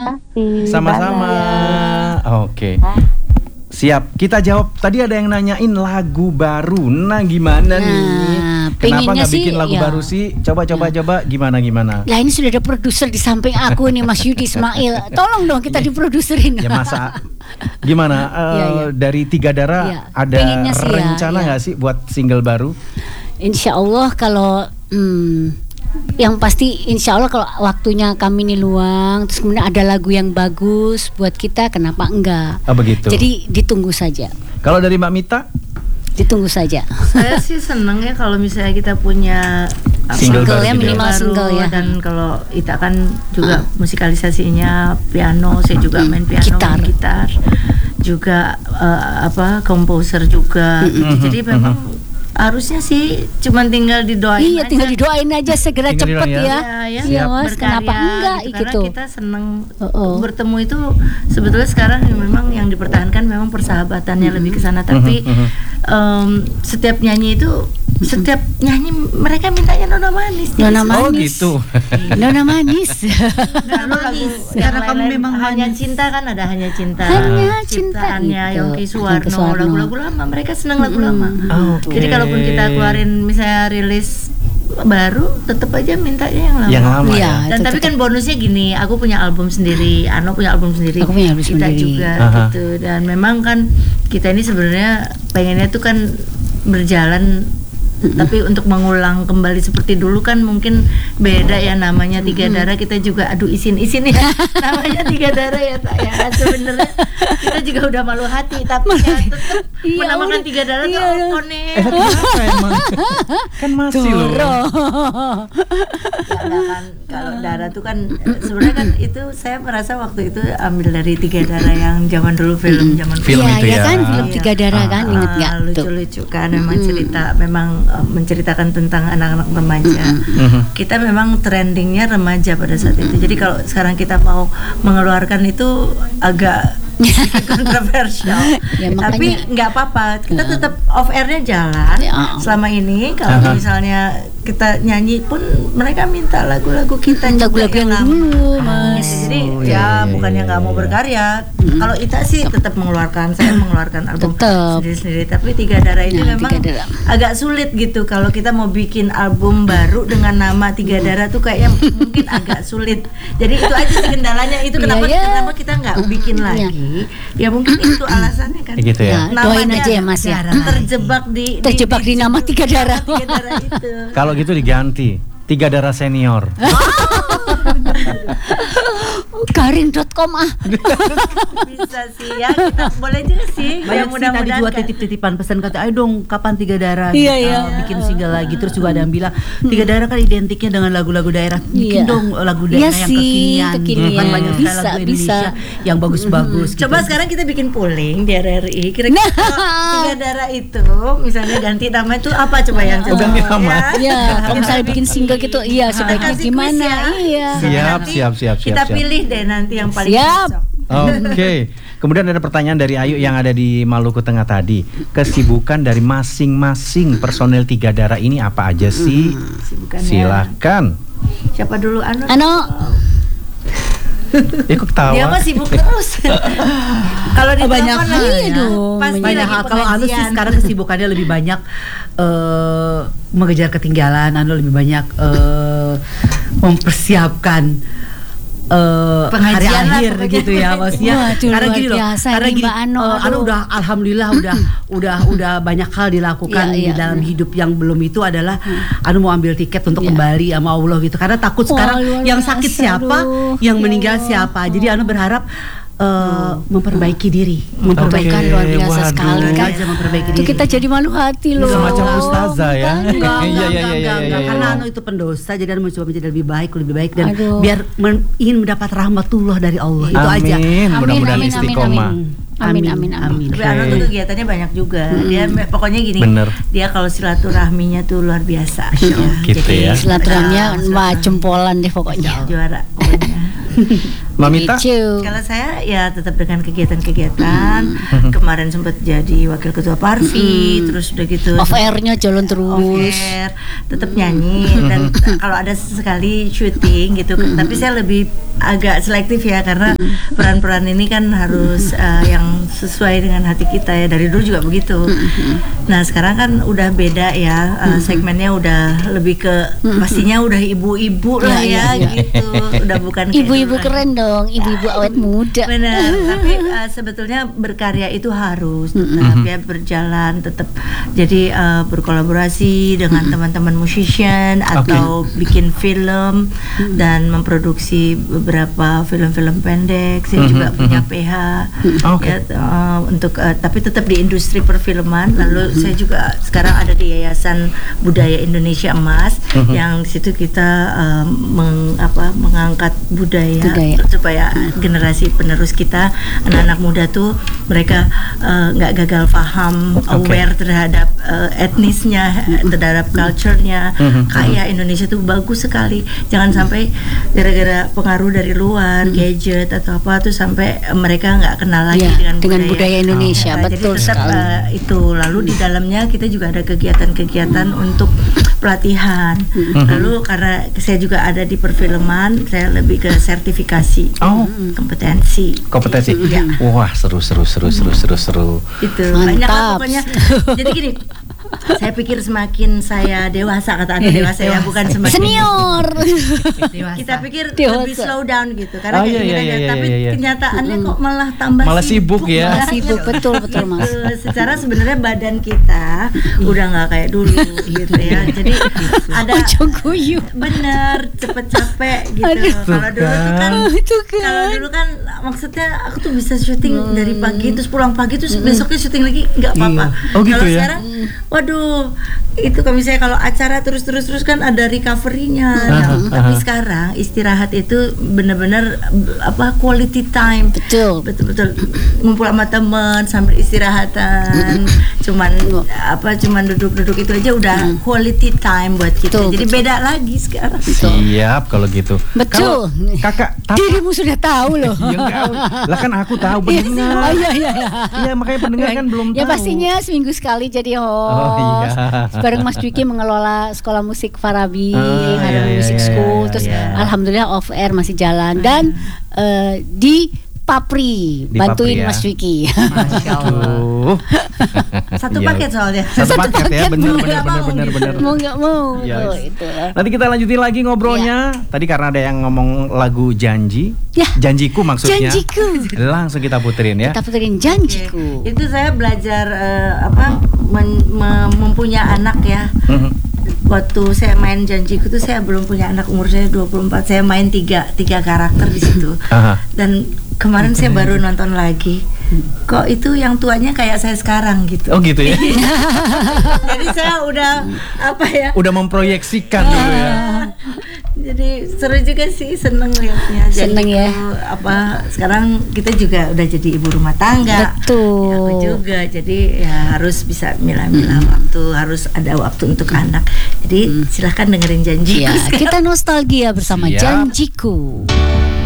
kasih. Sama-sama. Oke. Siap. Kita jawab. Tadi ada yang nanyain lagu baru. Nah, gimana nih? Kenapa nggak bikin lagu baru sih? Coba gimana? Lah ini sudah ada produser di samping aku nih, Mas Yudi Ismail. Tolong dong kita diproduserin. Ya masa gimana? Dari Tiga Dara ada rencana nggak sih buat single baru? Insya Allah kalau yang pasti insya Allah kalau waktunya kami ini luang, terus kemudian ada lagu yang bagus buat kita, kenapa enggak? Oh begitu. Jadi ditunggu saja. Kalau dari Mbak Mita? Ditunggu saja. Saya sih seneng ya kalau misalnya kita punya single ya, minimal single ya. Dan kalau Ita kan juga musikalisasinya piano, saya juga main piano, main gitar, juga komposer juga. Gitu. Jadi memang harusnya sih cuma tinggal didoain aja. Iya, tinggal didoain aja segera cepet ya. Iya, Mas, kenapa enggak gitu. gitu. Karena kita seneng bertemu itu sebetulnya sekarang memang yang dipertahankan memang persahabatannya lebih ke sana. Tapi setiap nyanyi itu setiap nyanyi mereka mintanya Nona Manis. Nona Manis. Oh gitu. Nona Manis. Karena kamu memang hanya cinta kan, ada hanya cinta. Hanya cinta. Ciptaannya Yongki Suwarno, lagu-lagu lama. Mereka senang lagu lama. Okay. Jadi kalaupun kita keluarin misalnya rilis baru, tetap aja mintanya yang lama. Ya, dan tapi kan bonusnya gini, aku punya album sendiri, Ano punya album sendiri, aku punya album kita sendiri juga gitu. Dan memang kan kita ini sebenarnya pengennya tuh kan berjalan. Tapi untuk mengulang kembali seperti dulu kan mungkin beda ya, namanya Tiga Dara, kita juga isin ya namanya Tiga Dara ya Tak ya, sebenarnya kita juga udah malu hati tapi ya tetap menamakan Tiga Dara tuh konek. Kenapa emang? Kan masih loh. Kan kalau Dara tuh kan sebenarnya kan itu saya merasa waktu itu ambil dari Tiga Dara yang zaman dulu film itu ya. Kan film Tiga Dara kan, inget nggak? Lucu-lucu kan, memang cerita memang menceritakan tentang anak-anak remaja. Kita memang trendingnya remaja pada saat itu. Jadi kalau sekarang kita mau mengeluarkan itu agak kontroversial. Ya, tapi nggak apa-apa, kita tetap off airnya jalan. Selama ini kalau misalnya kita nyanyi pun mereka minta lagu-lagu kita, lagu-lagu yang dulu, Mas. Jadi bukannya nggak mau berkarya. Kalau Ita sih tetap saya mengeluarkan album sendiri-sendiri. Tapi Tiga Dara ini memang agak sulit gitu. Kalau kita mau bikin album baru dengan nama Tiga Dara tuh kayaknya mungkin agak sulit. Jadi itu aja sih kendalanya. Itu kenapa kita nggak bikin lagi. Ya mungkin itu alasannya kan. Gitu ya. Doain aja ya Mas ya. Terjebak di nama Tiga Dara. Itu. Kalau gitu diganti Tiga Dara Senior. Karin.com bisa sih ya, kita boleh juga sih. Banyak sih tadi juga titip-titipan pesan, kata ayo dong kapan Tiga Dara bikin single lagi. Terus juga ada yang bilang Tiga Dara kan identiknya dengan lagu-lagu daerah, bikin dong lagu daerah yang kekinian. Kan banyak sekali lagu Indonesia yang bagus-bagus. Coba sekarang kita bikin polling di RRI, kira-kira Tiga Dara itu misalnya ganti nama itu apa, coba yang ganti nama. Kalau misalnya bikin single gitu, sebaiknya gimana? Siap. Kita pilih deh nanti yang paling cocok. Oke. Kemudian ada pertanyaan dari Ayu yang ada di Maluku Tengah tadi. Kesibukan dari masing-masing personel Tiga Dara ini apa aja sih? Silakan. Siapa dulu? Ano. Kok ketawa? Dia mah sibuk terus. Kalau di banyak hal pasti banyak hal. Kalau Anu sih sekarang kesibukannya lebih banyak mengejar ketinggalan. Anu lebih banyak mempersiapkan hari akhir gitu ya, maksudnya. Karena gini loh, karena gini, Anu udah alhamdulillah udah banyak hal dilakukan di dalam hidup. Yang belum itu adalah Anu mau ambil tiket untuk kembali sama Allah gitu. Karena takut sekarang yang sakit siapa, yang meninggal siapa. Jadi Anu berharap memperbaiki diri, memperbaikan luar biasa sekali kan. Memperbaiki itu diri. Kita jadi malu hati loh. Semacam ustazah ya. Enggak, karena Anu itu pendosa, jadi Anu mencoba menjadi lebih baik dan biar ingin mendapat rahmatullah dari Allah. Itu aja. Mudah-mudahan istiqomah. Amin. Tapi Anu tuh kegiatannya banyak juga. Dia pokoknya gini. Dia kalau silaturahminya tuh luar biasa. Gitu ya. Silaturahminya jempolan deh pokoknya. Juara. Mamita? Kalau saya ya tetap dengan kegiatan-kegiatan. Kemarin sempat jadi wakil ketua Parvi, terus udah gitu. Off airnya jalan terus. Off air, tetap nyanyi dan kalau ada sekali syuting gitu. Tapi saya lebih agak selektif ya karena peran-peran ini kan harus yang sesuai dengan hati kita ya. Dari dulu juga begitu. Nah sekarang kan udah beda ya, segmennya udah lebih ke pastinya udah ibu-ibu lah ya gitu. Udah bukan ibu-ibu keren dong, ibu-ibu awet muda. Benar, tapi sebetulnya berkarya itu harus tetap ya berjalan, tetap jadi berkolaborasi dengan teman-teman musician atau bikin film dan memproduksi beberapa film-film pendek. Saya juga punya PH ya, untuk tapi tetap di industri perfilman. Lalu saya juga sekarang ada di Yayasan Budaya Indonesia Emas yang situ kita mengangkat budaya supaya generasi penerus kita, anak-anak muda tuh mereka nggak gagal paham, aware terhadap etnisnya, terhadap culture-nya. Kayak Indonesia tuh bagus sekali. Jangan sampai gara-gara pengaruh dari luar, gadget atau apa tuh sampai mereka nggak kenal lagi dengan budaya Indonesia. Betul jadi tetap itu. Lalu di dalamnya kita juga ada kegiatan-kegiatan untuk pelatihan. Lalu karena saya juga ada di perfilman, saya lebih ke sertifikasi, kompetensi. Ya. Wah, seru. Itu banyak lah pokoknya. Jadi gini, saya pikir semakin saya dewasa, kata Anda dewasa ya, bukan semakin senior. Kita pikir lebih slow down gitu karena tapi kenyataannya kok malah tambah sibuk ya. Sibuk betul Mas. Secara sebenarnya badan kita udah nggak kayak dulu gitu ya. Jadi ada bener cepet capek gitu. Kalau dulu kan maksudnya aku tuh bisa syuting dari pagi terus pulang pagi terus besoknya syuting lagi nggak apa-apa. Kalau sekarang waduh, itu kalau misalnya kalau acara terus kan ada recovery-nya. Tapi sekarang istirahat itu benar-benar quality time. Betul ngumpul sama teman sambil istirahatan. Cuman duduk-duduk itu aja udah quality time buat kita. Jadi beda lagi sekarang. Siap kalau gitu. Betul. Kakak, dirimu sudah tahu loh. Lah kan aku tahu pendengar. Iya, makanya pendengar kan belum tahu. Ya pastinya seminggu sekali jadi host. Bareng Mas Dwiki mengelola sekolah musik Farabi, Music School. Terus alhamdulillah off air masih jalan dan di Papri bantuin Mas Dwiki. Masya Allah. Satu paket soalnya. Satu paket ya, benar. Mau nggak mau. Itu. Nanti kita lanjutin lagi ngobrolnya. Tadi karena ada yang ngomong lagu Janji. Janjiku maksudnya. Janjiku. Langsung kita puterin ya. Kita puterin Janjiku. Itu saya belajar mempunyai anak ya. Waktu saya main Janjiku tuh saya belum punya anak, umur saya 24. Saya main tiga karakter di situ. Dan kemarin saya baru nonton lagi. Kok itu yang tuanya kayak saya sekarang gitu. Oh gitu ya. Jadi saya udah udah memproyeksikan dulu ya. Jadi seru juga sih, seneng lihatnya. Seneng ya. Sekarang kita juga udah jadi ibu rumah tangga. Betul. Ya, aku juga. Jadi ya harus bisa milah-milah waktu, harus ada waktu untuk anak. Jadi silahkan dengerin Janjiku. Kita nostalgia bersama Janjiku.